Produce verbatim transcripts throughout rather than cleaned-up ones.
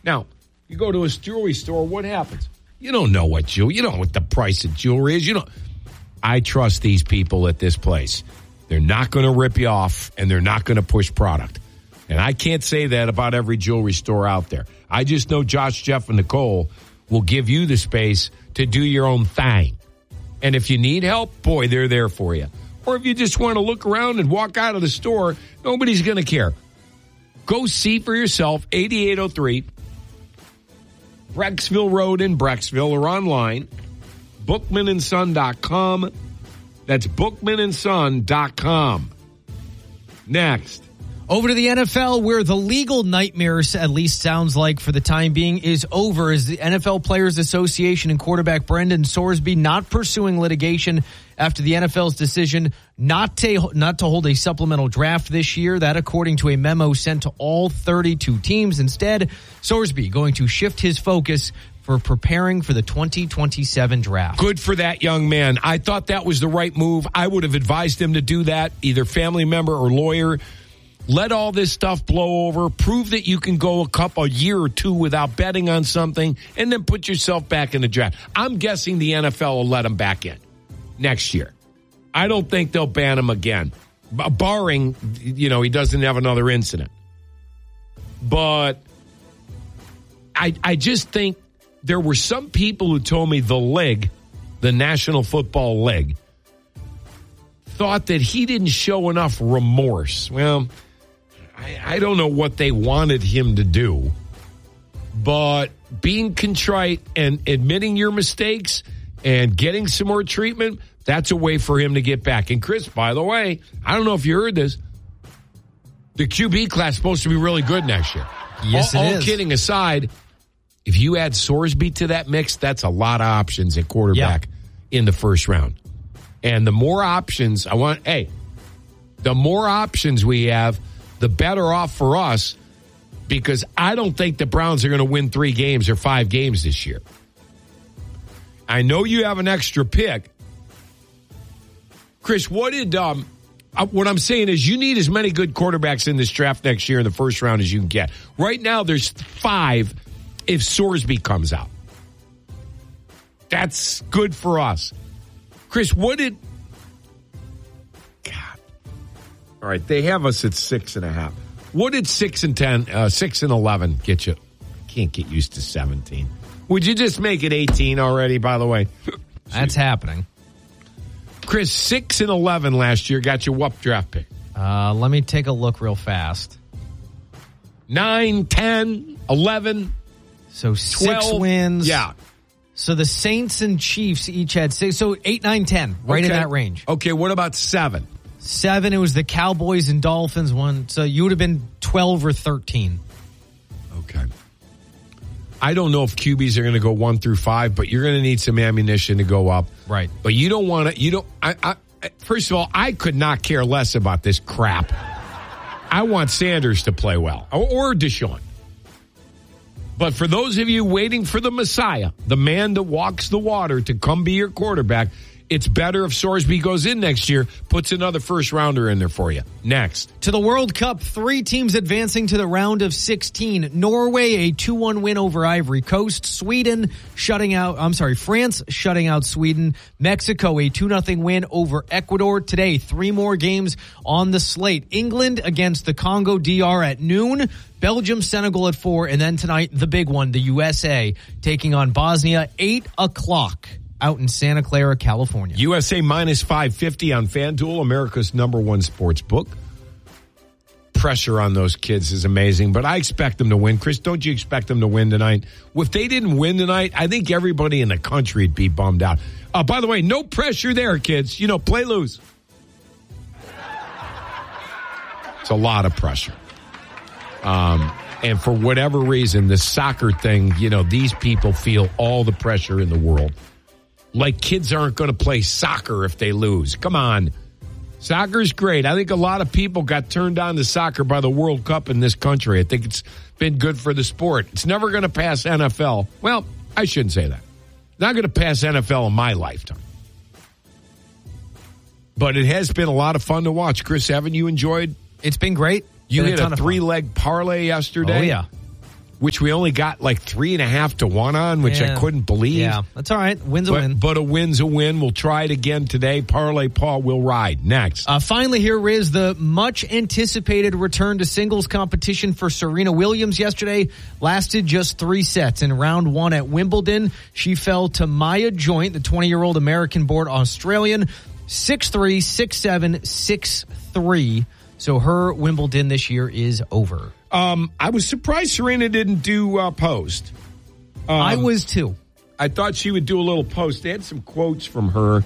Now, you go to a jewelry store, what happens? You don't know what jewelry, you don't know what the price of jewelry is. You don't. I trust these people at this place. They're not going to rip you off, and they're not going to push product. And I can't say that about every jewelry store out there. I just know Josh, Jeff, and Nicole will give you the space to do your own thing. And if you need help, boy, they're there for you. Or if you just want to look around and walk out of the store, nobody's going to care. Go see for yourself, eighty-eight oh three Brecksville Road in Brecksville, or online, bookman and son dot com. That's bookman and son dot com. Next. Over to the N F L, where the legal nightmares, at least sounds like for the time being, is over, as the N F L Players Association and quarterback Brendan Sorsby not pursuing litigation after the N F L's decision not to, not to hold a supplemental draft this year. That according to a memo sent to all thirty-two teams. Instead, Sorsby going to shift his focus for preparing for the twenty twenty-seven draft. Good for that young man. I thought that was the right move. I would have advised him to do that, either family member or lawyer. Let all this stuff blow over. Prove that you can go a couple, a year or two without betting on something, and then put yourself back in the draft. I'm guessing the N F L will let him back in next year. I don't think they'll ban him again, barring, you know, he doesn't have another incident. But I, I just think there were some people who told me the league, the National Football League, thought that he didn't show enough remorse. Well, I, I don't know what they wanted him to do, but being contrite and admitting your mistakes and getting some more treatment, that's a way for him to get back. And Chris, by the way, I don't know if you heard this, the Q B class is supposed to be really good next year. Yes, all, it all is. kidding aside, if you add Sorsby to that mix, that's a lot of options at quarterback yeah. in the first round. And the more options, I want, hey, the more options we have, the better off for us, because I don't think the Browns are going to win three games or five games this year. I know you have an extra pick. Chris, what did, um, uh, what I'm saying is you need as many good quarterbacks in this draft next year in the first round as you can get. Right now, there's five if Sorsby comes out. That's good for us. Chris, what did... God. All right, they have us at six and a half. What did six and ten, uh, six and eleven get you? I can't get used to seventeen. Would you just make it eighteen already, by the way? That's happening. Chris, six and eleven last year got you what draft pick? Uh, let me take a look real fast. nine, ten, eleven, So six twelve wins. Yeah. So the Saints and Chiefs each had six. So eight, nine, ten, right okay. in that range. Okay, what about seven? Seven, it was the Cowboys and Dolphins one. So you would have been twelve or thirteen. Okay. I don't know if Q Bs are going to go one through five, but you're going to need some ammunition to go up. Right. But you don't want to, you don't, I, I, first of all, I could not care less about this crap. I want Sanders to play well, or, or Deshaun. But for those of you waiting for the Messiah, the man that walks the water to come be your quarterback, it's better if Sorsby goes in next year, puts another first rounder in there for you. Next. To the World Cup, three teams advancing to the round of sixteen. Norway, a two one win over Ivory Coast. Sweden shutting out, I'm sorry, France shutting out Sweden. Mexico, a two nothing win over Ecuador. Today, three more games on the slate. England against the Congo D R at noon. Belgium, Senegal at four. And then tonight, the big one, the U S A taking on Bosnia, eight o'clock. Out in Santa Clara, California. U S A minus five fifty on FanDuel, America's number one sports book. Pressure on those kids is amazing, but I expect them to win. Chris, don't you expect them to win tonight? If they didn't win tonight, I think everybody in the country would be bummed out. Uh, by the way, no pressure there, kids. You know, play loose. It's a lot of pressure. Um, and for whatever reason, the soccer thing, you know, these people feel all the pressure in the world. Like kids aren't going to play soccer if they lose. Come on. Soccer's great. I think a lot of people got turned on to soccer by the World Cup in this country. I think it's been good for the sport. It's never going to pass N F L. Well, I shouldn't say that. Not going to pass N F L in my lifetime. But it has been a lot of fun to watch. Chris, haven't you enjoyed? It's been great. You been hit a, a three-leg parlay yesterday. Oh, yeah. which we only got like three and a half to one on, which yeah. I couldn't believe. Yeah, that's all right. Win's but, a win. But a win's a win. We'll try it again today. Parlay Paul will ride. Next. Uh, finally, here is the much anticipated return to singles competition for Serena Williams yesterday. Lasted just three sets. In round one at Wimbledon, she fell to Maya Joint, the twenty-year-old American-born Australian, six three, six seven, six three. So her Wimbledon this year is over. Um, I was surprised Serena didn't do uh, post. Um, I was too. I thought she would do a little post. They had some quotes from her.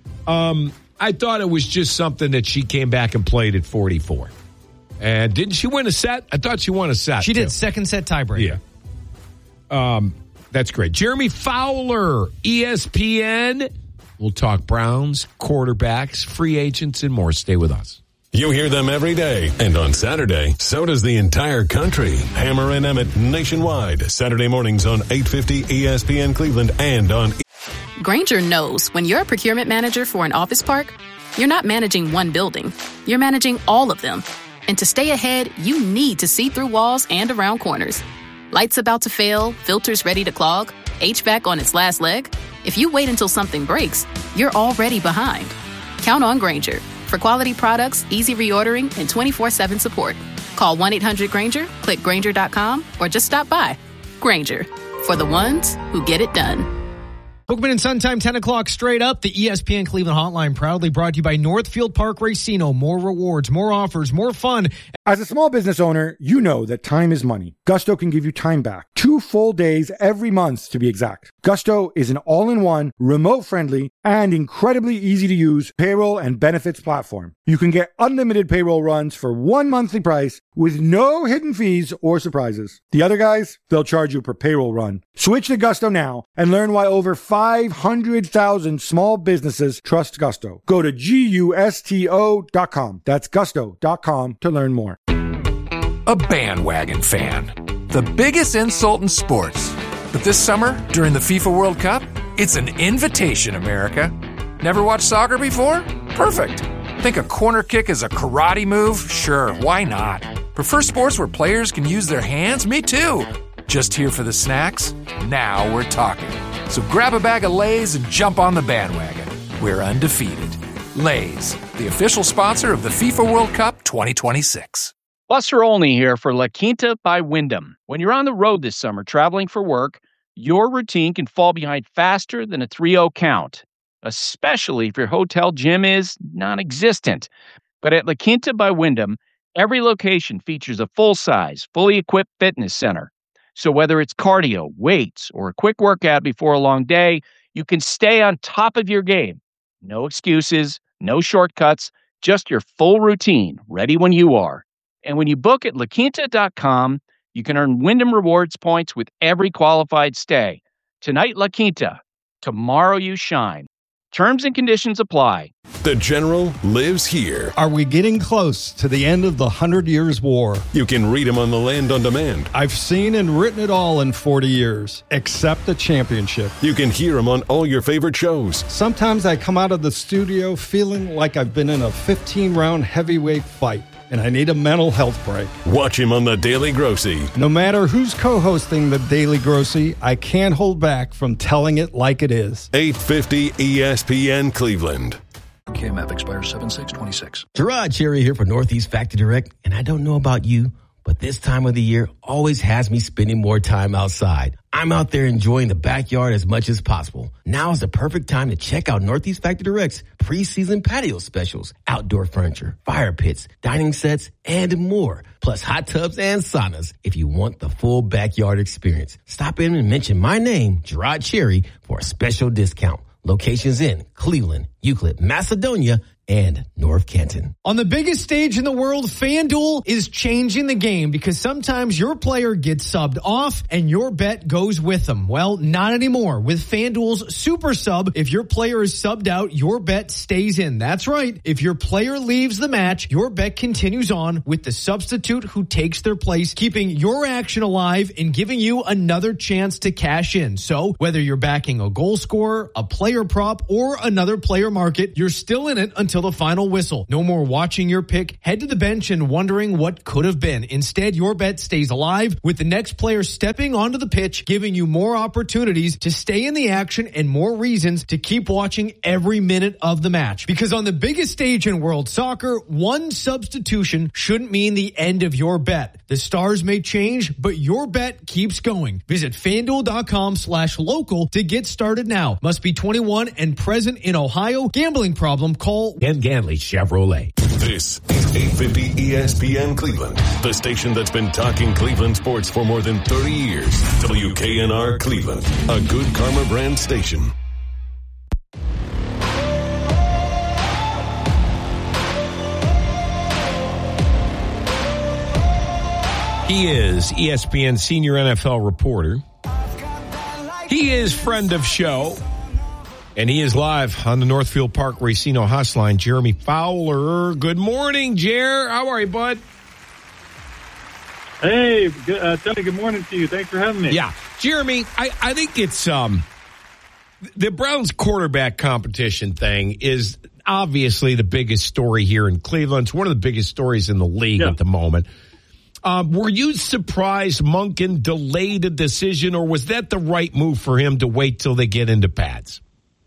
Um, I thought it was just something that she came back and played at forty-four. And didn't she win a set? I thought she won a set. She too. did. Second set tiebreaker. Yeah. Um, that's great. Jeremy Fowler, E S P N. We'll talk Browns, quarterbacks, free agents, and more. Stay with us. You hear them every day, and on Saturday, so does the entire country. Hammer and Emmett nationwide, Saturday mornings on eight fifty E S P N Cleveland and on... Grainger knows when you're a procurement manager for an office park, you're not managing one building, you're managing all of them. And to stay ahead, you need to see through walls and around corners. Lights about to fail, filters ready to clog, H V A C on its last leg. If you wait until something breaks, you're already behind. Count on Grainger. For quality products, easy reordering, and twenty-four seven support. Call one eight hundred Grainger, click Grainger dot com, or just stop by. Grainger, for the ones who get it done. Bookman and Sun Time, ten o'clock straight up. The E S P N Cleveland Hotline proudly brought to you by Northfield Park Racino. More rewards, more offers, more fun. As a small business owner, you know that time is money. Gusto can give you time back. Two full days every month, to be exact. Gusto is an all-in-one, remote-friendly, and incredibly easy-to-use payroll and benefits platform. You can get unlimited payroll runs for one monthly price with no hidden fees or surprises. The other guys, they'll charge you per payroll run. Switch to Gusto now and learn why over five hundred thousand small businesses trust Gusto. Go to gusto dot com. That's gusto dot com to learn more. A bandwagon fan. The biggest insult in sports. But this summer, during the FIFA World Cup, it's an invitation, America. Never watched soccer before? Perfect. Think a corner kick is a karate move? Sure, why not? Prefer sports where players can use their hands? Me too. Just here for the snacks? Now we're talking. So grab a bag of Lay's and jump on the bandwagon. We're undefeated. Lay's, the official sponsor of the FIFA World Cup twenty twenty-six. Buster Olney here for La Quinta by Wyndham. When you're on the road this summer traveling for work, your routine can fall behind faster than a three oh count, especially if your hotel gym is non-existent. But at La Quinta by Wyndham, every location features a full-size, fully equipped fitness center. So whether it's cardio, weights, or a quick workout before a long day, you can stay on top of your game. No excuses, no shortcuts, just your full routine, ready when you are. And when you book at la quinta dot com, you can earn Wyndham Rewards points with every qualified stay. Tonight, La Quinta. Tomorrow, you shine. Terms and conditions apply. The General lives here. Are we getting close to the end of the Hundred Years' War? You can read him on the Land on Demand. I've seen and written it all in forty years, except the championship. You can hear him on all your favorite shows. Sometimes I come out of the studio feeling like I've been in a fifteen-round heavyweight fight, and I need a mental health break. Watch him on The Daily Grossy. No matter who's co-hosting The Daily Grossy, I can't hold back from telling it like it is. eight fifty E S P N Cleveland. K M F expires seven six twenty-six. Gerard Cherry here for Northeast Factory Direct, and I don't know about you, but this time of the year always has me spending more time outside. I'm out there enjoying the backyard as much as possible. Now is the perfect time to check out Northeast Factory Direct's preseason patio specials, outdoor furniture, fire pits, dining sets, and more. Plus hot tubs and saunas if you want the full backyard experience. Stop in and mention my name, Gerard Cherry, for a special discount. Locations in Cleveland, Euclid, Macedonia, and North Canton. On the biggest stage in the world, FanDuel is changing the game because sometimes your player gets subbed off and your bet goes with them. Well, not anymore. With FanDuel's Super Sub, if your player is subbed out, your bet stays in. That's right. If your player leaves the match, your bet continues on with the substitute who takes their place, keeping your action alive and giving you another chance to cash in. So whether you're backing a goal scorer, a player prop, or another player market, you're still in it until until the final whistle. No more watching your pick head to the bench and wondering what could have been. Instead, your bet stays alive with the next player stepping onto the pitch, giving you more opportunities to stay in the action and more reasons to keep watching every minute of the match. Because on the biggest stage in world soccer, one substitution shouldn't mean the end of your bet. The stars may change, but your bet keeps going. Visit FanDuel.com slash local to get started now. Must be twenty-one and present in Ohio. Gambling problem? Call Ken Ganley Chevrolet. This is eight fifty E S P N Cleveland, the station that's been talking Cleveland sports for more than thirty years. W K N R Cleveland, a Good Karma brand station. He is E S P N senior N F L reporter. He is friend of show. And he is live on the Northfield Park Racino Hotline. Jeremy Fowler. Good morning, Jer. How are you, bud? Hey, good, uh, Tony, good morning to you. Thanks for having me. Yeah. Jeremy, I, I think it's um, the Browns quarterback competition thing is obviously the biggest story here in Cleveland. It's one of the biggest stories in the league yeah. at the moment. Um, were you surprised Monken delayed a decision, or was that the right move for him to wait till they get into pads?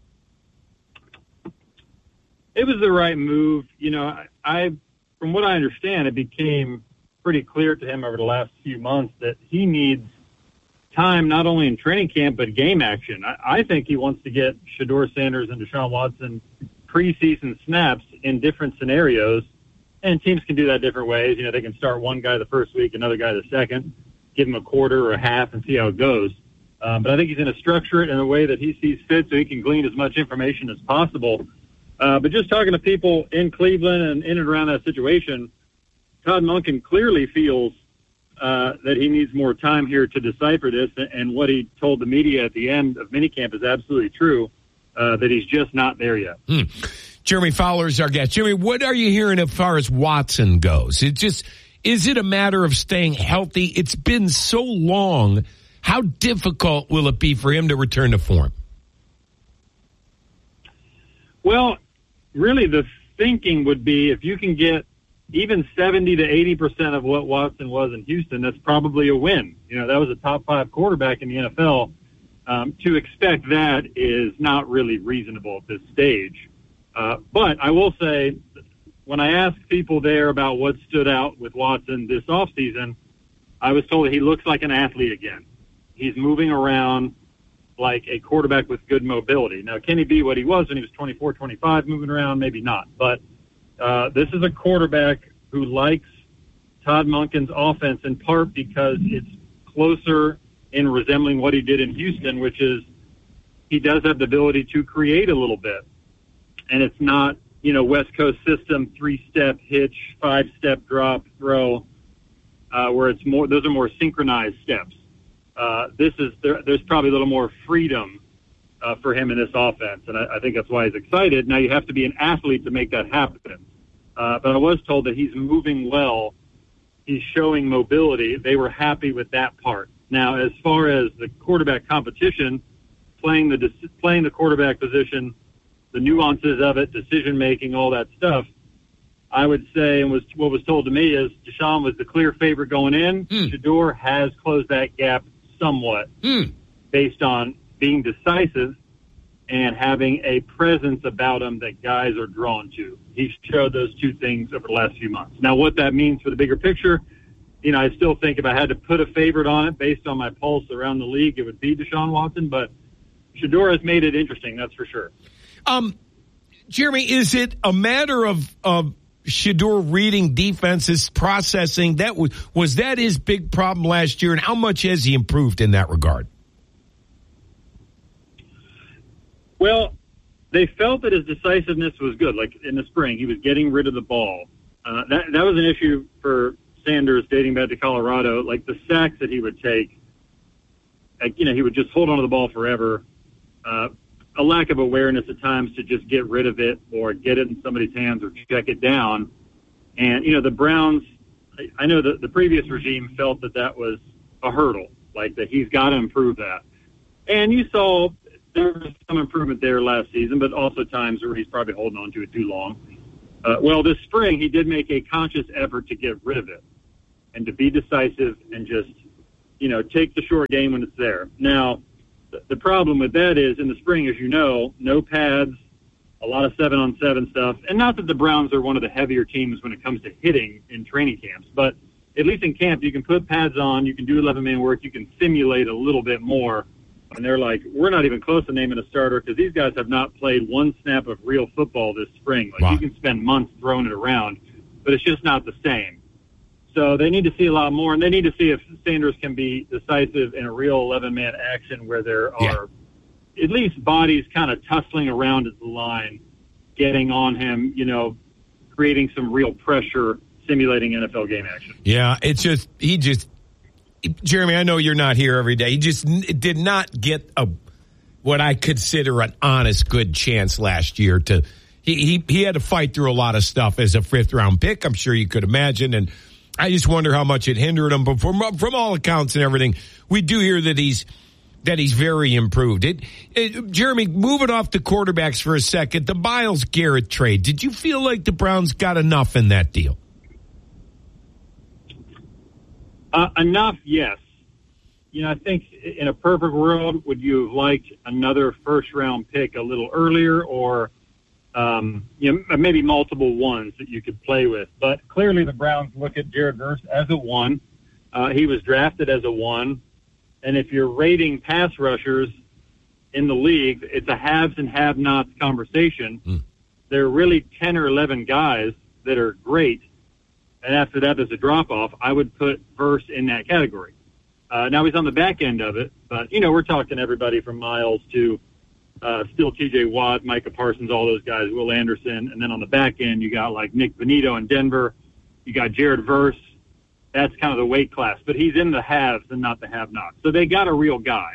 It was the right move. You know, I, I, from what I understand, it became pretty clear to him over the last few months that he needs time, not only in training camp, but game action. I, I think he wants to get Shedeur Sanders and Deshaun Watson preseason snaps in different scenarios, and teams can do that different ways. You know, they can start one guy the first week, another guy the second, give him a quarter or a half and see how it goes. Um, but I think he's going to structure it in a way that he sees fit so he can glean as much information as possible. Uh, but just talking to people in Cleveland and in and around that situation, Todd Monken clearly feels uh, that he needs more time here to decipher this, and what he told the media at the end of minicamp is absolutely true, uh, that he's just not there yet. Hmm. Jeremy Fowler is our guest. Jeremy, what are you hearing as far as Watson goes? It just is it a matter of staying healthy? It's been so long. How difficult will it be for him to return to form? Well, really, the thinking would be if you can get even seventy to eighty percent of what Watson was in Houston, that's probably a win. You know, that was a top five quarterback in the N F L. Um, to expect that is not really reasonable at this stage. Uh, but I will say, when I asked people there about what stood out with Watson this offseason, I was told that he looks like an athlete again. He's moving around like a quarterback with good mobility. Now, can he be what he was when he was twenty-four, twenty-five, moving around? Maybe not. But uh, this is a quarterback who likes Todd Monken's offense in part because it's closer in resembling what he did in Houston, which is he does have the ability to create a little bit. And it's not, you know, West Coast system, three-step hitch, five-step drop, throw, uh, where it's more, those are more synchronized steps. Uh, this is, there, there's probably a little more freedom uh, for him in this offense, and I, I think that's why he's excited. Now, you have to be an athlete to make that happen. Uh, but I was told that he's moving well. He's showing mobility. They were happy with that part. Now, as far as the quarterback competition, playing the playing the quarterback position, the nuances of it, decision-making, all that stuff, I would say, and was what was told to me is Deshaun was the clear favorite going in. Mm. Shedeur has closed that gap somewhat mm. based on being decisive and having a presence about him that guys are drawn to. He showed those two things over the last few months. Now, what that means for the bigger picture, you know, I still think if I had to put a favorite on it based on my pulse around the league, it would be Deshaun Watson, but Shedeur has made it interesting, that's for sure. Um, Jeremy, is it a matter of, of Shedeur reading defenses, processing? That was, was that his big problem last year, and how much has he improved in that regard? Well, they felt that his decisiveness was good. Like in the spring, he was getting rid of the ball. Uh, that that was an issue for Sanders dating back to Colorado. Like the sacks that he would take, like, you know, he would just hold onto the ball forever. Uh, a lack of awareness at times to just get rid of it or get it in somebody's hands or check it down. And, you know, the Browns, I know that the previous regime felt that that was a hurdle, like that he's got to improve that. And you saw there was some improvement there last season, but also times where he's probably holding on to it too long. Uh, well, this spring he did make a conscious effort to get rid of it and to be decisive and just, you know, take the short game when it's there. Now, th- the problem with that is in the spring, as you know, no pads, a lot of seven-on-seven stuff. And not that the Browns are one of the heavier teams when it comes to hitting in training camps, but at least in camp, you can put pads on, you can do eleven-man work, you can simulate a little bit more. And they're like, we're not even close to naming a starter because these guys have not played one snap of real football this spring. Like, wow. You can spend months throwing it around, but it's just not the same. So they need to see a lot more, and they need to see if Sanders can be decisive in a real eleven-man action where there yeah. are at least bodies kind of tussling around at the line, getting on him, you know, creating some real pressure, simulating N F L game action. Yeah, it's just, he just, Jeremy, I know you're not here every day. He just did not get a what I consider an honest, good chance last year to. He he he had to fight through a lot of stuff as a fifth round pick. I'm sure you could imagine, and I just wonder how much it hindered him. But from from all accounts and everything, we do hear that he's that he's very improved. It, it Jeremy, moving off the quarterbacks for a second, the Myles Garrett trade. Did you feel like the Browns got enough in that deal? Uh, enough, yes. You know, I think in a perfect world, would you have liked another first-round pick a little earlier, or um, you know, maybe multiple ones that you could play with? But clearly, the Browns look at Jared Verse as a one. Uh, he was drafted as a one, and if you're rating pass rushers in the league, it's a haves and have-nots conversation. Mm. There are really ten or eleven guys that are great. And after that, there's a drop-off. I would put Verse in that category. Uh, now he's on the back end of it, but, you know, we're talking everybody from Myles to uh, still T J Watt, Micah Parsons, all those guys, Will Anderson. And then on the back end, you got, like, Nick Benito in Denver. You got Jared Verse. That's kind of the weight class. But he's in the haves and not the have-nots. So they got a real guy.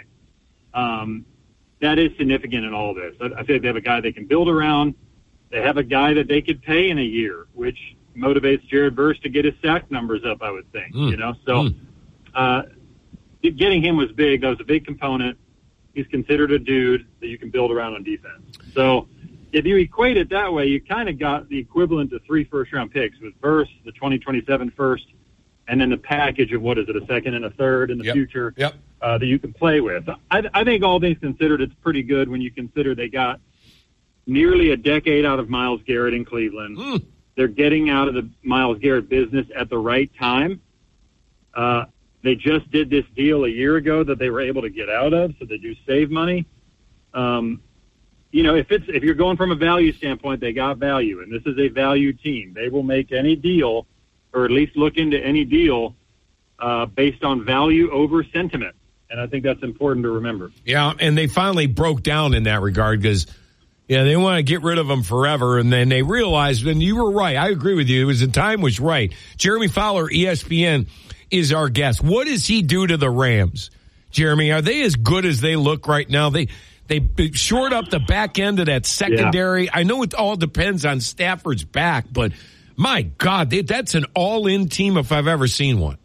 Um, that is significant in all this. I, I feel like they have a guy they can build around. They have a guy that they could pay in a year, which – motivates Jared Verse to get his sack numbers up, I would think, mm. you know? So mm. uh, getting him was big. That was a big component. He's considered a dude that you can build around on defense. So if you equate it that way, you kind of got the equivalent to three first-round picks with Verse, the twenty twenty-seven first, and then the package of, what is it, a second and a third in the yep. future yep. uh, that you can play with. I, I think all things considered, it's pretty good when you consider they got nearly a decade out of Myles Garrett in Cleveland. Mm. They're getting out of the Myles Garrett business at the right time. Uh, they just did this deal a year ago that they were able to get out of, so they do save money. Um, you know, if it's if you're going from a value standpoint, they got value, and this is a value team. They will make any deal, or at least look into any deal, uh, based on value over sentiment. And I think that's important to remember. Yeah, and they finally broke down in that regard because – yeah, they want to get rid of him forever, and then they realized, and you were right, I agree with you, it was the time was right. Jeremy Fowler, E S P N, is our guest. What does he do to the Rams? Jeremy, are they as good as they look right now? They they shored up the back end of that secondary. Yeah. I know it all depends on Stafford's back, but my God, they, that's an all-in team if I've ever seen one.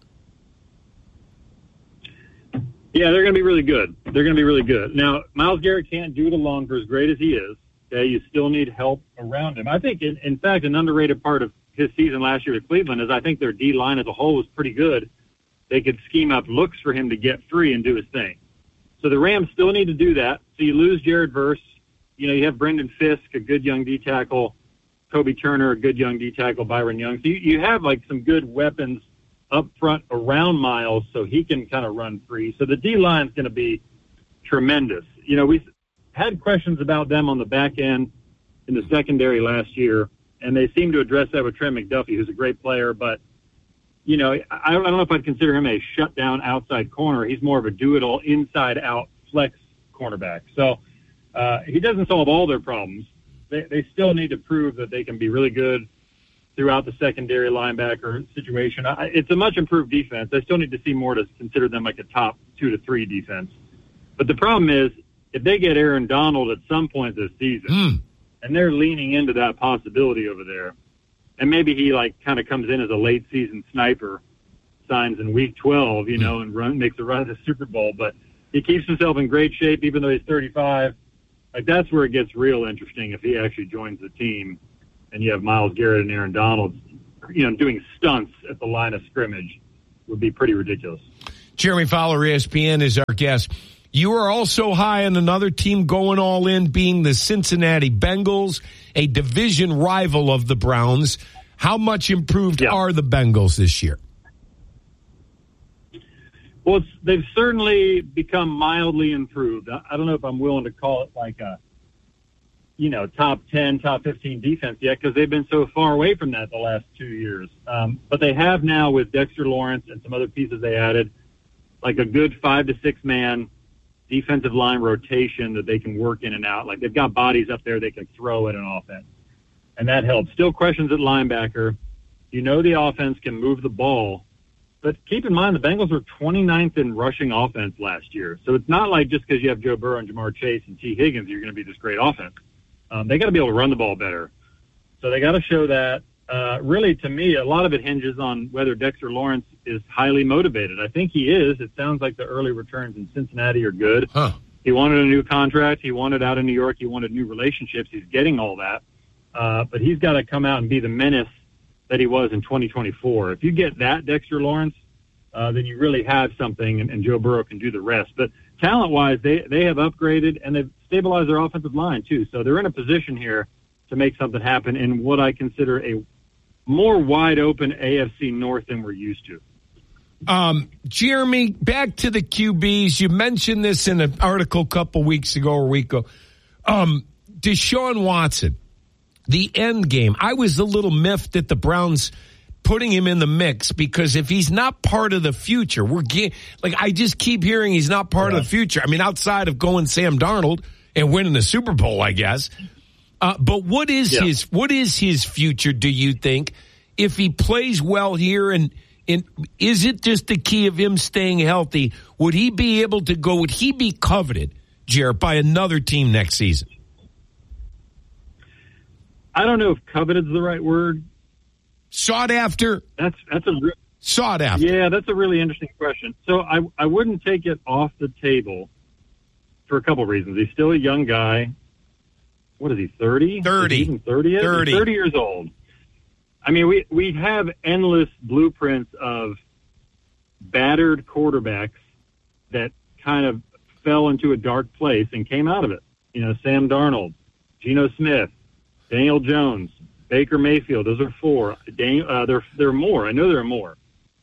Yeah, they're going to be really good. They're going to be really good. Now, Myles Garrett can't do it alone for as great as he is. Okay, you still need help around him. I think, in, in fact, an underrated part of his season last year with Cleveland is I think their D-line as a whole was pretty good. They could scheme up looks for him to get free and do his thing. So the Rams still need to do that. So you lose Jared Verse. You know, you have Brendan Fisk, a good young D-tackle, Kobe Turner, a good young D-tackle, Byron Young. So you, you have, like, some good weapons up front around Myles so he can kind of run free. So the D-line is going to be tremendous. You know, we had questions about them on the back end in the secondary last year, and they seem to address that with Trent McDuffie, who's a great player. But, you know, I, I don't know if I'd consider him a shutdown outside corner. He's more of a do-it-all inside-out flex cornerback. So uh, he doesn't solve all their problems. They, they still need to prove that they can be really good throughout the secondary linebacker situation. I, it's a much improved defense. I still need to see more to consider them like a top two to three defense. But the problem is, if they get Aaron Donald at some point this season, mm. and they're leaning into that possibility over there, and maybe he like kind of comes in as a late season sniper, signs in week twelve, you know, and run makes a run to the Super Bowl, but he keeps himself in great shape even though he's thirty-five. Like that's where it gets real interesting if he actually joins the team. and you have Myles Garrett and Aaron Donald, you know, doing stunts at the line of scrimmage would be pretty ridiculous. Jeremy Fowler, E S P N, is our guest. You are also high on another team going all in, being the Cincinnati Bengals, a division rival of the Browns. How much improved yeah. are the Bengals this year? Well, it's, they've certainly become mildly improved. I, I don't know if I'm willing to call it like a, you know, top ten, top fifteen defense yet, because they've been so far away from that the last two years. Um, but they have now, with Dexter Lawrence and some other pieces they added, like a good five to six man defensive line rotation that they can work in and out. Like, they've got bodies up there they can throw at an offense, and that helps. Still questions at linebacker. You know the offense can move the ball, but keep in mind the Bengals were twenty-ninth in rushing offense last year. So it's not like just because you have Joe Burrow and Jamar Chase and T. Higgins, you're going to be this great offense. Um, they got to be able to run the ball better. So they got to show that. Uh, really, to me, a lot of it hinges on whether Dexter Lawrence is highly motivated. I think he is. It sounds like the early returns in Cincinnati are good. Huh. He wanted a new contract. He wanted out of New York. He wanted new relationships. He's getting all that. Uh, but he's got to come out and be the menace that he was in twenty twenty-four. If you get that Dexter Lawrence, uh, then you really have something, and, and Joe Burrow can do the rest. But talent-wise, they, they have upgraded, and they've stabilized their offensive line, too. So they're in a position here to make something happen in what I consider a more wide-open A F C North than we're used to. Um, Jeremy, back to the Q Bs. You mentioned this in an article a couple weeks ago or a week ago. Um, Deshaun Watson, the end game. I was a little miffed at the Browns putting him in the mix, because if he's not part of the future, we're ge- like I just keep hearing he's not part yeah. of the future. I mean, outside of going Sam Darnold and winning the Super Bowl, I guess. Uh, but what is yeah. his what is his future, do you think, if he plays well here? And, and is it just the key of him staying healthy? Would he be able to go, would he be coveted, Jarrett, by another team next season? I don't know if coveted is the right word. Sought after? That's that's a re- Sought after. Yeah, that's a really interesting question. So I, I wouldn't take it off the table for a couple of reasons. He's still a young guy. What is he, thirty? thirty. Is he even thirty yet? thirty. He's thirty years old. I mean, we, we have endless blueprints of battered quarterbacks that kind of fell into a dark place and came out of it. You know, Sam Darnold, Geno Smith, Daniel Jones, Baker Mayfield. Those are four. Dan, uh, there, there are more. I know there are more.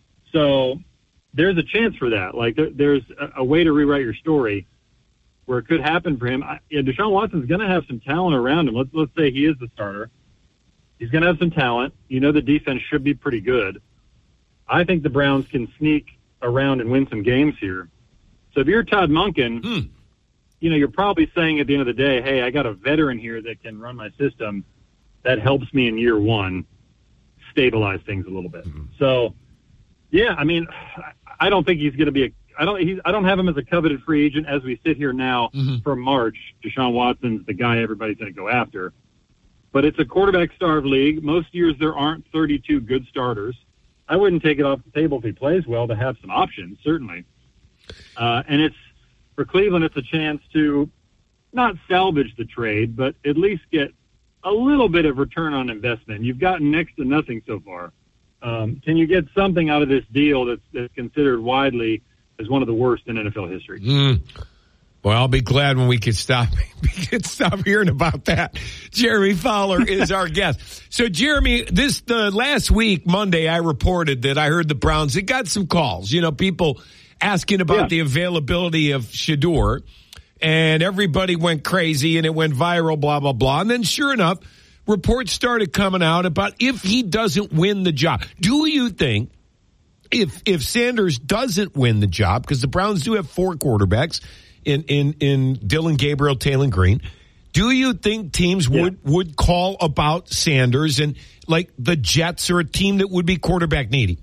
So there's a chance for that. Like, there, there's a, a way to rewrite your story where it could happen for him. I, yeah, Deshaun Watson's going to have some talent around him. Let's let's say he is the starter. He's going to have some talent. You know, the defense should be pretty good. I think the Browns can sneak around and win some games here. So if you're Todd Monken, hmm. you know, you're probably saying at the end of the day, hey, I got a veteran here that can run my system. That helps me in year one stabilize things a little bit. Mm-hmm. So, yeah, I mean, I don't think he's going to be a I don't. He's, I don't have him as a coveted free agent as we sit here now mm-hmm. for March. Deshaun Watson's the guy everybody's going to go after, but it's a quarterback-starved league. Most years there aren't thirty-two good starters. I wouldn't take it off the table if he plays well to have some options, certainly. Uh, and it's for Cleveland. It's a chance to not salvage the trade, but at least get a little bit of return on investment. You've gotten next to nothing so far. Um, can you get something out of this deal that's, that's considered widely as one of the worst in N F L history? Mm. Well, I'll be glad when we can stop we can stop hearing about that. Jeremy Fowler is our guest. So, Jeremy, this the last week, Monday, I reported that I heard the Browns. It got some calls. You know, people asking about yeah. the availability of Shedeur, and everybody went crazy, and it went viral. Blah blah blah. And then, sure enough, reports started coming out about if he doesn't win the job. Do you think? If if Sanders doesn't win the job, because the Browns do have four quarterbacks in in, in Dylan Gabriel, Taylor Green, do you think teams yeah. would, would call about Sanders, and like the Jets are a team that would be quarterback needy?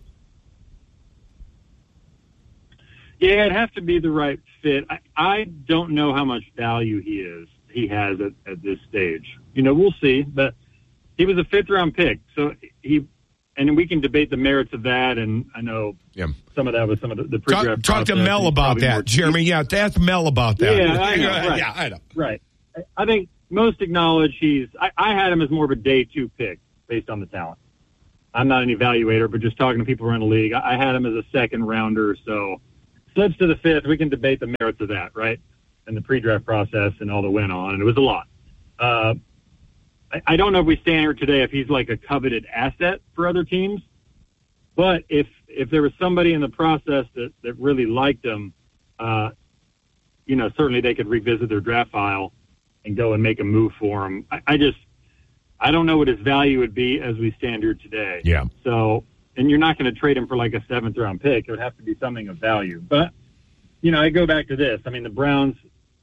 Yeah, it'd have to be the right fit. I, I don't know how much value he is he has at, at this stage. You know, we'll see, but he was a fifth round pick, so he. And we can debate the merits of that, and I know yeah. some of that was some of the, the pre-draft Talk, talk to Mel about that, Jeremy. Yeah, ask Mel about that. Yeah, I know. Right. yeah, I know. Right. I think most acknowledge he's I, I had him as more of a day two pick based on the talent. I'm not an evaluator, but just talking to people around the league, I, I had him as a second rounder. So slips to the fifth. We can debate the merits of that, right? And the pre-draft process and all that went on. And it was a lot. Uh, I, I don't know if we stand here today if he's like a coveted asset for other teams. But if if there was somebody in the process that, that really liked him, uh, you know, certainly they could revisit their draft file and go and make a move for him. I, I just, I don't know what his value would be as we stand here today. Yeah. So, and you're not going to trade him for like a seventh round pick. It would have to be something of value. But, you know, I go back to this. I mean, the Browns,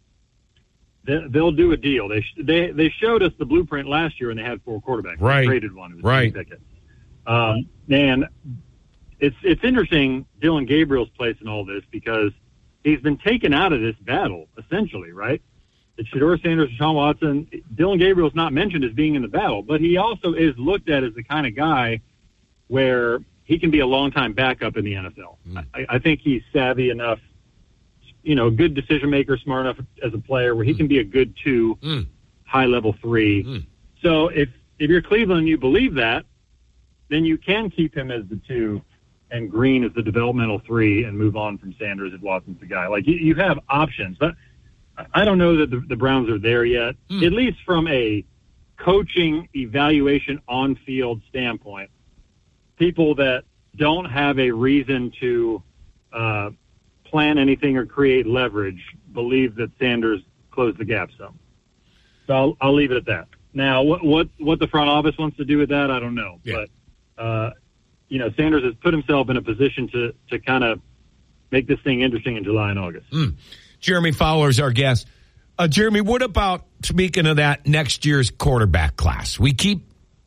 they, they'll do a deal. They they they showed us the blueprint last year when they had four quarterbacks. Right. They traded one. It was right. Pickett. Um, and it's it's interesting Dylan Gabriel's place in all this because he's been taken out of this battle essentially, right? It's Shedeur Sanders, Deshaun Watson. Dylan Gabriel's not mentioned as being in the battle, but he also is looked at as the kind of guy where he can be a long-time backup in the N F L. Mm. I, I think he's savvy enough, you know, good decision maker, smart enough as a player where he mm. can be a good two, mm. high-level three. Mm. So if if you're Cleveland and you believe that, then you can keep him as the two and Green as the developmental three and move on from Sanders if Watson's the guy. Like, you, you have options, but I don't know that the, the Browns are there yet, mm. at least from a coaching evaluation on-field standpoint. People that don't have a reason to uh, plan anything or create leverage believe that Sanders closed the gap some. So I'll, I'll leave it at that. Now, what, what what the front office wants to do with that, I don't know. Yeah. But, uh, you know, Sanders has put himself in a position to, to kind of make this thing interesting in July and August. Mm. Jeremy Fowler's our guest. Uh, Jeremy, what about, speaking of that, next year's quarterback class? We keep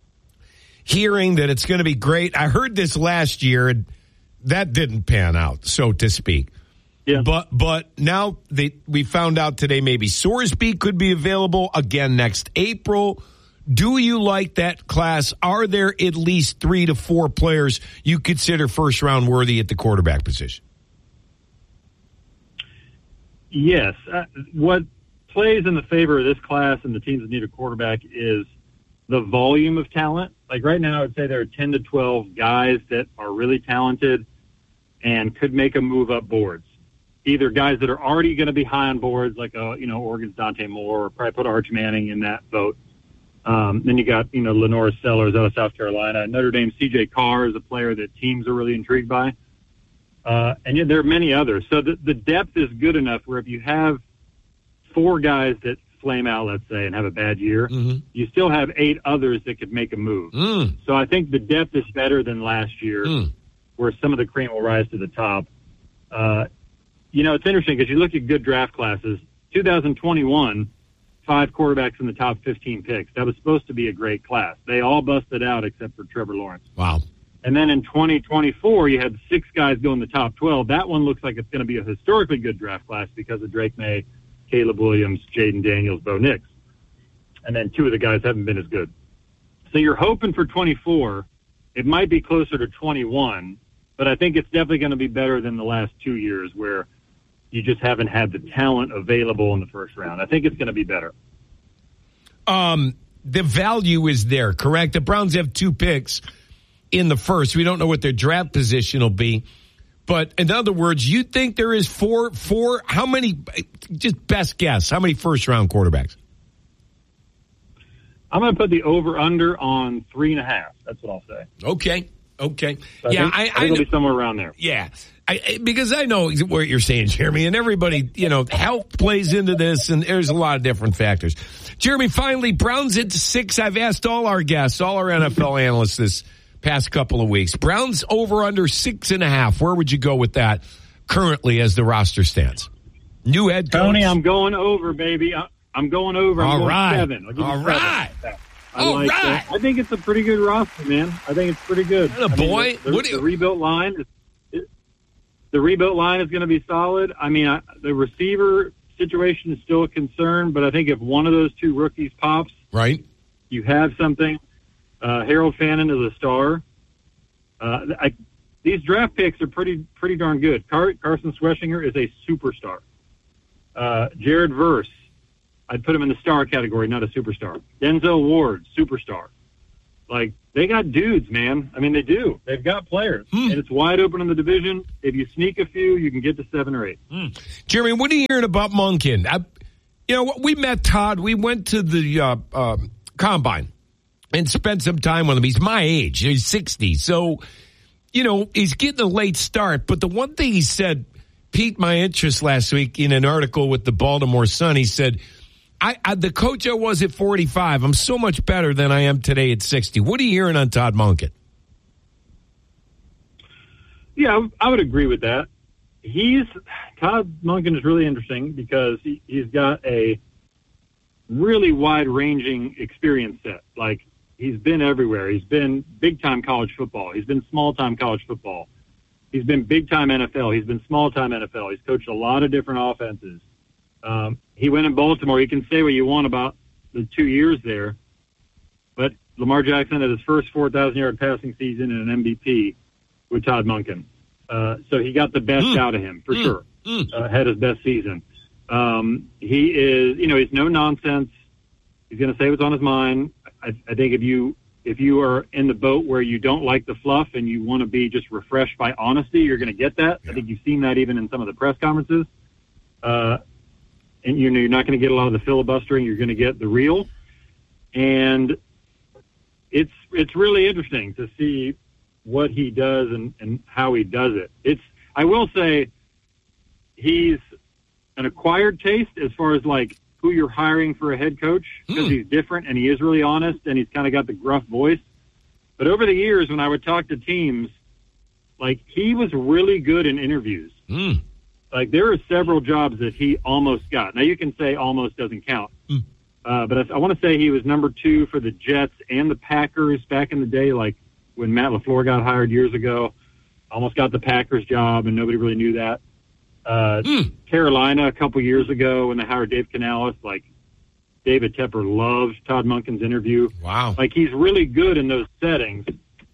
hearing that it's going to be great. I heard this last year, and that didn't pan out, so to speak. Yeah. But but now they, we found out today maybe Sorsby could be available again next April. Do you like that class? Are there at least three to four players you consider first-round worthy at the quarterback position? Yes. Uh, what plays in the favor of this class and the teams that need a quarterback is the volume of talent. Like right now, I would say there are ten to twelve guys that are really talented and could make a move up boards. Either guys that are already going to be high on boards, like, uh, you know, Oregon's Dante Moore, or probably put Arch Manning in that vote. Um, then you got, you know, Lenore Sellers out of South Carolina. Notre Dame C J Carr is a player that teams are really intrigued by. Uh, and yet there are many others. So the, the depth is good enough where if you have four guys that flame out, let's say, and have a bad year, mm-hmm. you still have eight others that could make a move. Mm. So I think the depth is better than last year, mm. where some of the cream will rise to the top. Uh, you know, it's interesting because you look at good draft classes. two thousand twenty-one, five quarterbacks in the top fifteen picks. That was supposed to be a great class. They all busted out except for Trevor Lawrence. Wow. And then in twenty twenty-four, you had six guys go in the top twelve. That one looks like it's going to be a historically good draft class because of Drake May, Caleb Williams, Jaden Daniels, Bo Nix. And then two of the guys haven't been as good. So you're hoping for twenty-four. It might be closer to twenty-one, but I think it's definitely going to be better than the last two years where you just haven't had the talent available in the first round. I think it's going to be better. Um, the value is there, correct? The Browns have two picks in the first. We don't know what their draft position will be. But in other words, you think there is four, four, how many, just best guess, how many first-round quarterbacks? I'm going to put the over-under on three and a half. That's what I'll say. Okay. Okay. So yeah, I think, I, I, I think it'll be somewhere around there. Yeah. I, because I know what you're saying, Jeremy, and everybody, you know, health plays into this, and there's a lot of different factors. Jeremy, finally, Browns at six. I've asked all our guests, all our N F L analysts this past couple of weeks. Browns over under six and a half. Where would you go with that currently as the roster stands? New head coach. Tony, I'm going over, baby. I'm going over. I'm all going right. seven. I'll give you all seven. right. I all like right. that. I think it's a pretty good roster, man. I think it's pretty good. A boy. I mean, the, the, what do you... the rebuilt line is the rebuilt line is going to be solid. I mean, I, the receiver situation is still a concern, but I think if one of those two rookies pops, right, you have something. Uh, Harold Fannin is a star. Uh, I, these draft picks are pretty pretty darn good. Car, Carson Schweschinger is a superstar. Uh, Jared Verse I'd put him in the star category, not a superstar. Denzel Ward, superstar. Like, they got dudes, man. I mean, they do. They've got players. Hmm. And it's wide open in the division. If you sneak a few, you can get to seven or eight. Hmm. Jeremy, what are you hearing about Monken? I, you know, we met Todd. We went to the uh, uh, Combine and spent some time with him. He's my age. He's sixty. So, you know, he's getting a late start. But the one thing he said piqued my interest last week in an article with the Baltimore Sun. He said, I, I, the coach I was at forty-five, I'm so much better than I am today at sixty. What are you hearing on Todd Monken? Yeah, I would agree with that. He's Todd Monken is really interesting because he, he's got a really wide-ranging experience set. Like, he's been everywhere. He's been big-time college football. He's been small-time college football. He's been big-time N F L. He's been small-time N F L. He's coached a lot of different offenses. Um, he went in Baltimore. You can say what you want about the two years there, but Lamar Jackson had his first four thousand yard passing season and an M V P with Todd Monken. Uh, so he got the best mm. out of him, for mm. sure. Mm. Uh, had his best season. Um, he is, you know, he's no nonsense. He's going to say what's on his mind. I, I think if you if you are in the boat where you don't like the fluff and you want to be just refreshed by honesty, you're going to get that. Yeah. I think you've seen that even in some of the press conferences. Uh, And you know you're not going to get a lot of the filibustering. You're going to get the real, and it's it's really interesting to see what he does and, and how he does it. It's I will say he's an acquired taste as far as like who you're hiring for a head coach because mm. he's different and he is really honest and he's kind of got the gruff voice. But over the years, when I would talk to teams, like he was really good in interviews. Mm. Like, there are several jobs that he almost got. Now, you can say almost doesn't count. Mm. Uh, but I, I want to say he was number two for the Jets and the Packers back in the day, like when Matt LaFleur got hired years ago. Almost got the Packers job, and nobody really knew that. Uh, mm. Carolina a couple years ago when they hired Dave Canales, like, David Tepper loved Todd Monken's interview. Wow. Like, he's really good in those settings.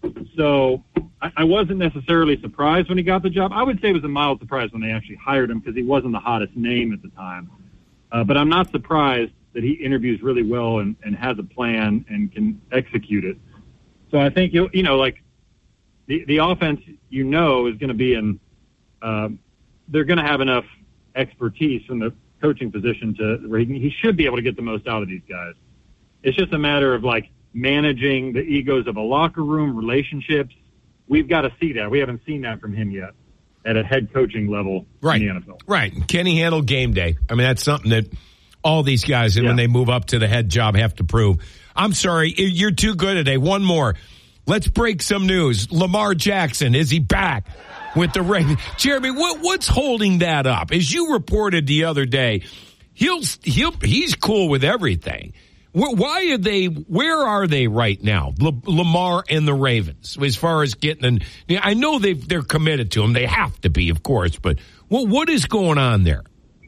So I, I wasn't necessarily surprised when he got the job. I would say it was a mild surprise when they actually hired him because he wasn't the hottest name at the time. Uh, but I'm not surprised that he interviews really well and, and has a plan and can execute it. So I think, you you know, like the, the offense, you know, is going to be in uh, – they're going to have enough expertise from the coaching position to where he, he should be able to get the most out of these guys. It's just a matter of, like, managing the egos of a locker room, relationships. We've got to see that. We haven't seen that from him yet at a head coaching level right. in the N F L. Right. Can he handle game day? I mean, that's something that all these guys, yeah. when they move up to the head job, have to prove. I'm sorry. You're too good today. One more. Let's break some news. Lamar Jackson, is he back with the Ravens? Jeremy, what, what's holding that up? As you reported the other day, he'll he'll he's cool with everything. Why are they? Where are they right now, L- Lamar and the Ravens, as far as getting? An, I know they they're committed to him. They have to be, of course. But what what is going on there?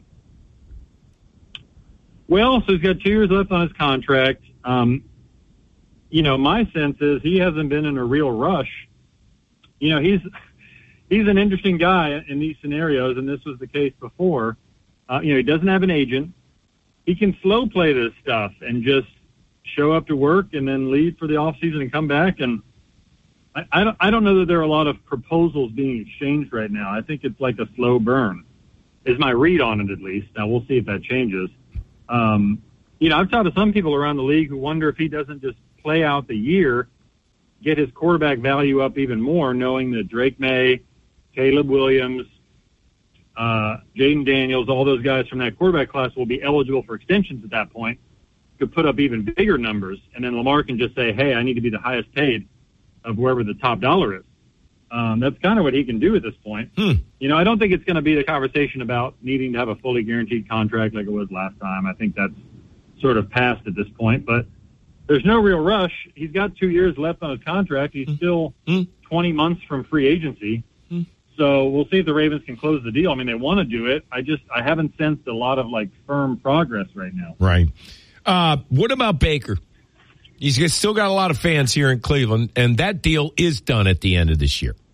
Well, so he's got two years left on his contract. Um, you know, my sense is he hasn't been in a real rush. You know, he's he's an interesting guy in these scenarios, and this was the case before. Uh, you know, he doesn't have an agent. He can slow play this stuff and just show up to work and then leave for the off season and come back. And I, I don't, I don't know that there are a lot of proposals being exchanged right now. I think it's like a slow burn is my read on it, at least. Now we'll see if that changes. Um, you know, I've talked to some people around the league who wonder if he doesn't just play out the year, get his quarterback value up even more, knowing that Drake May, Caleb Williams, Uh, Jaden Daniels, all those guys from that quarterback class will be eligible for extensions at that point, could put up even bigger numbers, and then Lamar can just say, hey, I need to be the highest paid of wherever the top dollar is. Um, that's kind of what he can do at this point. Hmm. You know, I don't think it's going to be the conversation about needing to have a fully guaranteed contract like it was last time. I think that's sort of past at this point, but there's no real rush. He's got two years left on his contract. He's hmm. still hmm. twenty months from free agency. Hmm. So we'll see if the Ravens can close the deal. I mean, they want to do it. I just I haven't sensed a lot of, like, firm progress right now. Right. Uh, what about Baker? He's still got a lot of fans here in Cleveland, and that deal is done at the end of this year.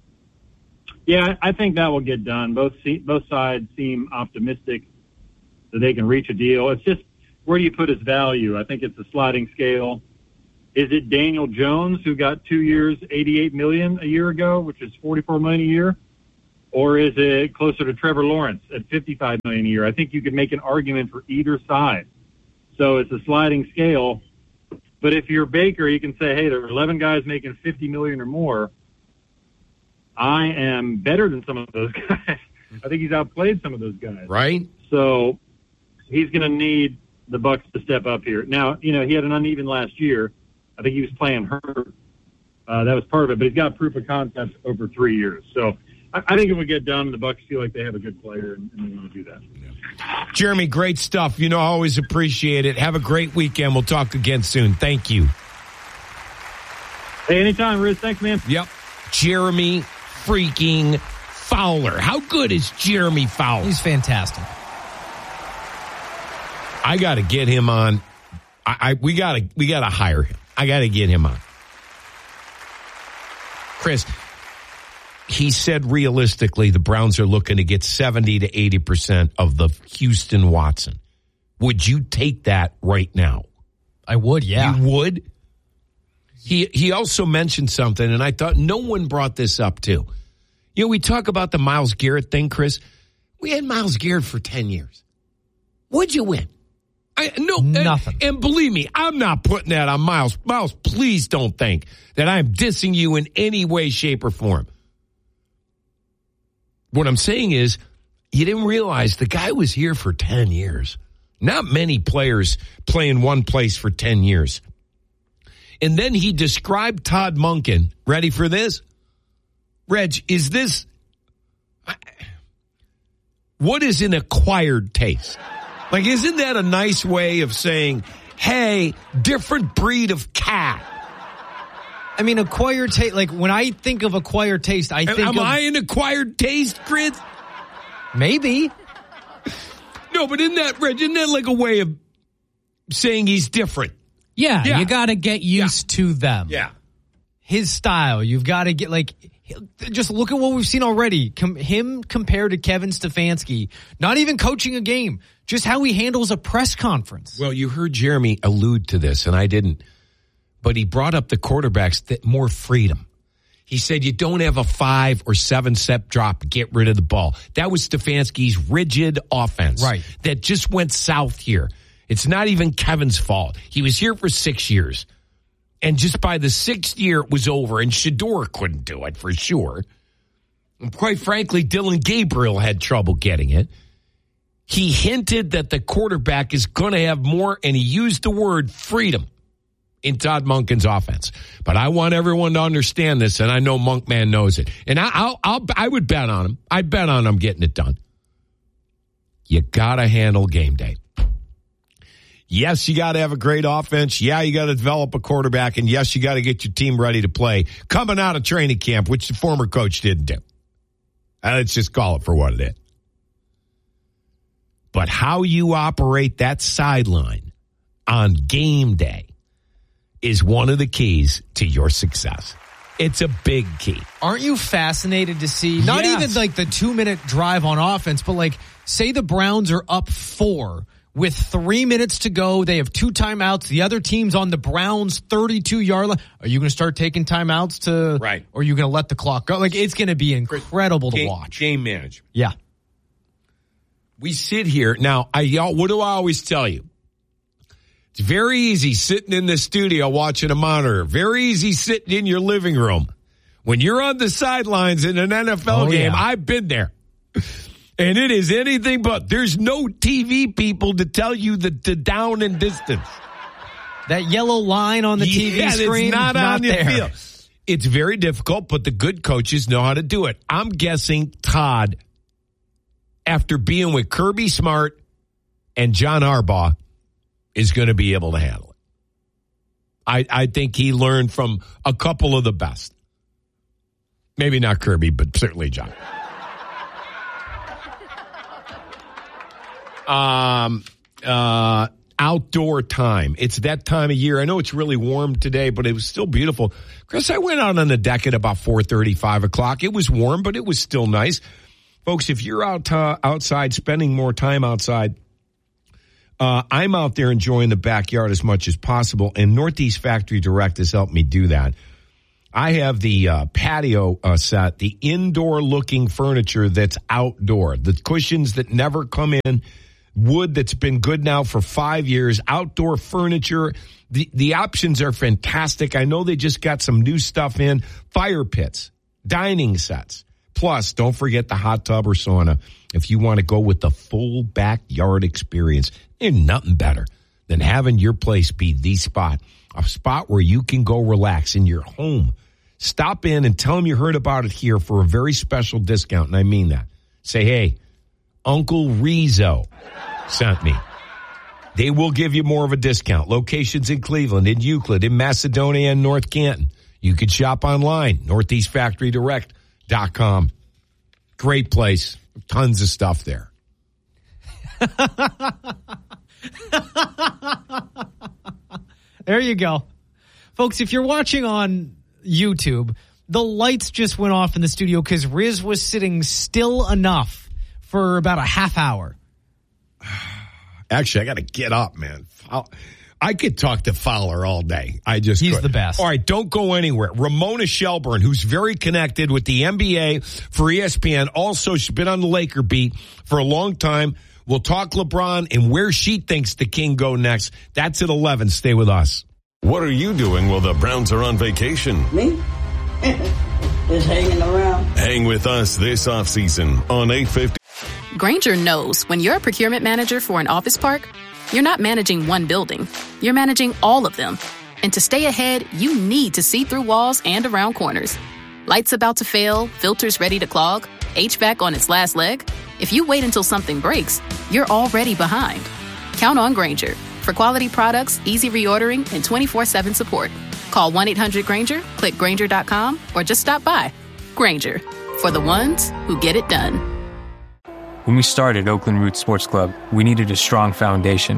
Yeah, I think that will get done. Both both sides seem optimistic that they can reach a deal. It's just, where do you put his value? I think it's a sliding scale. Is it Daniel Jones, who got two years, eighty-eight million dollars a year ago, which is forty-four million dollars a year? Or is it closer to Trevor Lawrence at fifty-five million dollars a year? I think you could make an argument for either side. So it's a sliding scale. But if you're Baker, you can say, hey, there are eleven guys making fifty million dollars or more. I am better than some of those guys. I think he's outplayed some of those guys. Right. So he's going to need the Bucs to step up here. Now, you know, he had an uneven last year. I think he was playing hurt. Uh, that was part of it. But he's got proof of concept over three years. So I, I think it would get done. The Bucs feel like they have a good player, and, and they want to do that. Yeah. Jeremy, great stuff. You know, I always appreciate it. Have a great weekend. We'll talk again soon. Thank you. Hey, anytime, Riz. Thanks, man. Yep. Jeremy freaking Fowler. How good is Jeremy Fowler? He's fantastic. I got to get him on. I, I we got to we got to hire him. I got to get him on. Chris, he said realistically the Browns are looking to get seventy to eighty percent of the Houston Watson. Would you take that right now? I would, yeah. You would? He he also mentioned something, and I thought no one brought this up too. You know, we talk about the Myles Garrett thing, Chris. We had Myles Garrett for ten years. What'd you win? I, no, nothing. And, and believe me, I'm not putting that on Myles. Myles, please don't think that I'm dissing you in any way, shape, or form. What I'm saying is, you didn't realize the guy was here for ten years. Not many players play in one place for ten years. And then he described Todd Monken. Ready for this? Reg, is this... What is an acquired taste? Like, isn't that a nice way of saying, hey, different breed of cat? I mean, acquired taste, like, when I think of acquired taste, I think Am of... I an acquired taste, Chris? Maybe. No, but isn't that, Reg, isn't that like a way of saying he's different? Yeah, Yeah. you got to get used Yeah. to them. Yeah. His style, you've got to get, like... Just look at what we've seen already. Com- him compared to Kevin Stefanski. Not even coaching a game. Just how he handles a press conference. Well, you heard Jeremy allude to this, and I didn't. But he brought up the quarterbacks that more freedom. He said you don't have a five or seven step drop, get rid of the ball. That was Stefanski's rigid offense. Right. That just went south here. It's not even Kevin's fault. He was here for six years. And just by the sixth year, it was over, and Shedeur couldn't do it for sure. And quite frankly, Dylan Gabriel had trouble getting it. He hinted that the quarterback is going to have more, and he used the word freedom in Todd Monken's offense. But I want everyone to understand this, and I know Monkman knows it. And I, I'll, I'll, I would bet on him. I'd bet on him getting it done. You got to handle game day. Yes, you got to have a great offense. Yeah, you got to develop a quarterback. And yes, you got to get your team ready to play coming out of training camp, which the former coach didn't do. Uh, let's just call it for what it is. But how you operate that sideline on game day is one of the keys to your success. It's a big key. Aren't you fascinated to see, not Yes. even like the two-minute drive on offense, but like, say the Browns are up four with three minutes to go. They have two timeouts. The other team's on the Browns' thirty-two-yard line. Are you going to start taking timeouts to, Right. or are you going to let the clock go? Like, it's going to be incredible to Game, watch. game management. Yeah. We sit here. Now, I y'all, what do I always tell you? It's very easy sitting in the studio watching a monitor. Very easy sitting in your living room. When you're on the sidelines in an N F L Oh, game, yeah. I've been there. And it is anything but. There's no T V people to tell you the, the down and distance. That yellow line on the T V Yeah, screen, it's not, not on the there. field. It's very difficult, but the good coaches know how to do it. I'm guessing Todd, after being with Kirby Smart and John Harbaugh, is going to be able to handle it. I, I think he learned from a couple of the best. Maybe not Kirby, but certainly John. Um, uh, outdoor time. It's that time of year. I know it's really warm today, but it was still beautiful. Chris, I went out on the deck at about four thirty, five o'clock. It was warm, but it was still nice. Folks, if you're out uh, outside, spending more time outside, Uh, I'm out there enjoying the backyard as much as possible, and Northeast Factory Direct has helped me do that. I have the uh, patio uh, set, the indoor-looking furniture that's outdoor, the cushions that never come in, wood that's been good now for five years, outdoor furniture. The, the options are fantastic. I know they just got some new stuff in, fire pits, dining sets. Plus, don't forget the hot tub or sauna if you want to go with the full backyard experience. There's nothing better than having your place be the spot, a spot where you can go relax in your home. Stop in and tell them you heard about it here for a very special discount, and I mean that. Say, hey, Uncle Rizzo sent me. They will give you more of a discount. Locations in Cleveland, in Euclid, in Macedonia, and North Canton. You can shop online, northeast factory direct dot com. Great place. Tons of stuff there. There you go. Folks, if you're watching on YouTube, the lights just went off in the studio because Riz was sitting still enough for about a half hour. Actually, I got to get up, man. I'll, I could talk to Fowler all day. I just He's could. the best. All right, don't go anywhere. Ramona Shelburne, who's very connected with the N B A for E S P N. Also, she's been on the Laker beat for a long time. We'll talk LeBron and where she thinks the King go next. That's at eleven. Stay with us. What are you doing while the Browns are on vacation? Me? Just hanging around. Hang with us this offseason on eight fifty. Grainger knows when you're a procurement manager for an office park, you're not managing one building. You're managing all of them. And to stay ahead, you need to see through walls and around corners. Lights about to fail, filters ready to clog, H V A C on its last leg. If you wait until something breaks, you're already behind. Count on Grainger for quality products, easy reordering, and twenty-four seven support. Call one eight hundred Grainger, click Grainger dot com, or just stop by. Grainger, for the ones who get it done. When we started Oakland Roots Sports Club, we needed a strong foundation.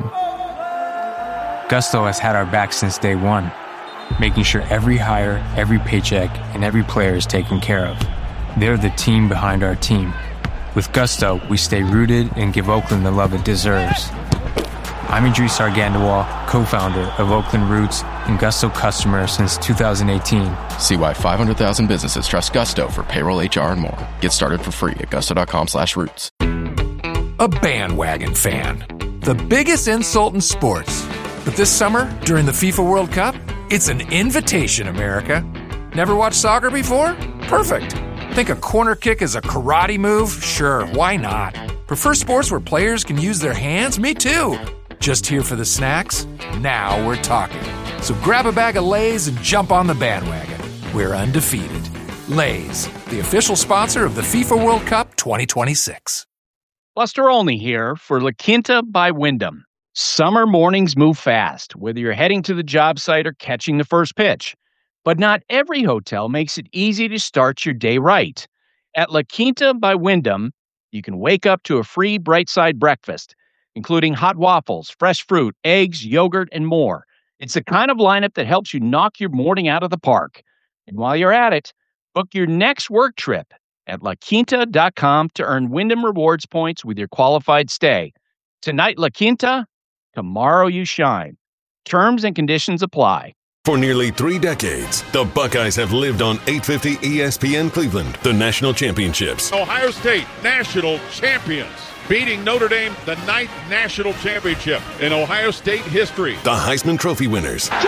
Gusto has had our back since day one, making sure every hire, every paycheck, and every player is taken care of. They're the team behind our team. With Gusto, we stay rooted and give Oakland the love it deserves. I'm Idris Argandawal, co-founder of Oakland Roots and Gusto customer since two thousand eighteen. See why five hundred thousand businesses trust Gusto for payroll, H R, and more. Get started for free at gusto.com slash roots. A bandwagon fan. The biggest insult in sports. But this summer, during the FIFA World Cup, it's an invitation, America. Never watched soccer before? Perfect. Think a corner kick is a karate move? Sure, why not? Prefer sports where players can use their hands? Me too. Just here for the snacks? Now we're talking. So grab a bag of Lay's and jump on the bandwagon. We're undefeated. Lay's, the official sponsor of the FIFA World Cup twenty twenty-six. Buster Olney here for La Quinta by Wyndham. Summer mornings move fast, whether you're heading to the job site or catching the first pitch. But not every hotel makes it easy to start your day right. At La Quinta by Wyndham, you can wake up to a free Bright Side breakfast, including hot waffles, fresh fruit, eggs, yogurt, and more. It's the kind of lineup that helps you knock your morning out of the park. And while you're at it, book your next work trip at la quinta dot com to earn Wyndham Rewards points with your qualified stay. Tonight, La Quinta, tomorrow you shine. Terms and conditions apply. For nearly three decades, the Buckeyes have lived on eight fifty E S P N Cleveland, the national championships. Ohio State, national champions, beating Notre Dame, the ninth national championship in Ohio State history. The Heisman Trophy winners. George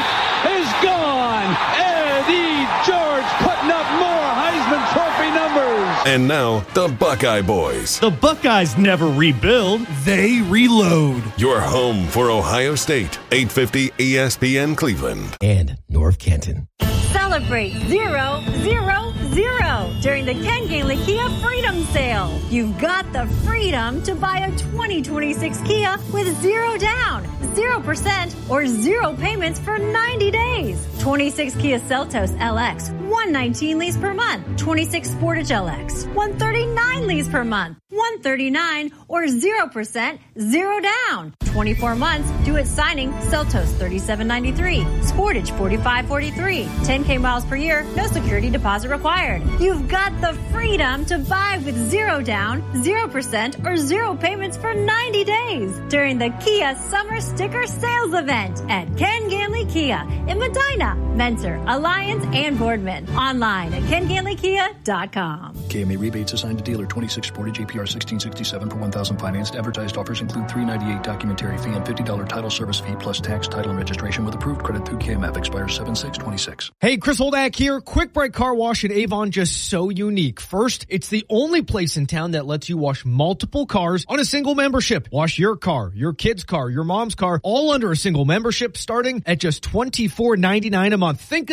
is gone. Eddie George putting up more Heisman Trophy numbers. And now, the Buckeye Boys. The Buckeyes never rebuild, they reload. Your home for Ohio State, eight fifty E S P N Cleveland. And North Canton. Celebrate zero, zero, zero during the Ken Gainley Kia Freedom Sale. You've got the freedom to buy a twenty twenty-six Kia with zero down, zero percent, or zero payments for ninety days. twenty-six Kia Seltos L X, one nineteen lease per month. twenty-six Sportage L X, one thirty-nine lease per month. one thirty-nine or zero percent, zero down. twenty-four months, due at signing, Seltos thirty-seven ninety-three, Sportage forty-five forty-three, ten K miles per year, no security deposit required. required. You've got the freedom to buy with zero down, zero percent, or zero payments for ninety days during the Kia Summer Sticker Sales Event at Ken Ganley Kia in Medina, Mentor, Alliance, and Boardman. Online at ken ganley kia dot com. K M A rebates assigned to dealer twenty-six forty G P R sixteen sixty-seven per one thousand financed. Advertised offers include three ninety-eight documentary fee and fifty dollars title service fee plus tax, title, and registration with approved credit through K M F. Expires seven six twenty-six. Hey, Chris Holdak here. Quick Break Car Wash in Avon, just so unique. First, it's the only place in town that lets you wash multiple cars on a single membership. Wash your car, your kid's car, your mom's car, all under a single membership starting at just twenty-four ninety-nine a month. Think